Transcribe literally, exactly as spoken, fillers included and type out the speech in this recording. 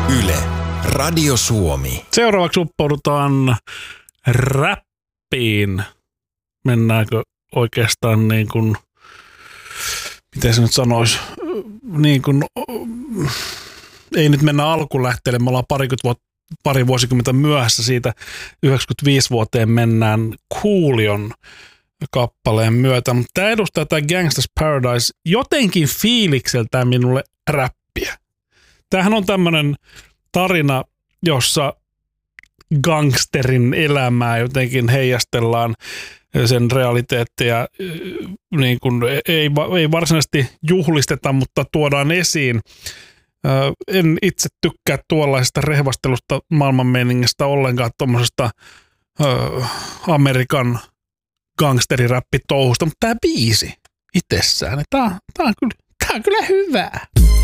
Yle, Radio Suomi. Seuraavaksi uppoudutaan räppiin. Mennäänkö oikeastaan niin kuin, miten se nyt sanoisi, niin kuin, ei nyt mennä alkulähteelle, me ollaan parikymmentä vuotta, pari vuosikymmentä myöhässä siitä, yhdeksänkymmentäviisi vuoteen mennään Coolion kappaleen myötä, mutta tämä edustaa tämä Gangsta's Paradise jotenkin fiilikseltään minulle räppiä. Tämähän on tämmöinen tarina, jossa gangsterin elämää jotenkin heijastellaan, sen realiteetteja niin kuin ei, ei varsinaisesti juhlisteta, mutta tuodaan esiin. En itse tykkää tuollaisesta rehvastelusta maailmanmeiningistä ollenkaan, tuommoisesta Amerikan gangsteriräppitouhusta, mutta tämä biisi itsessään, tämä on, tämä on, kyllä, tämä on kyllä hyvää.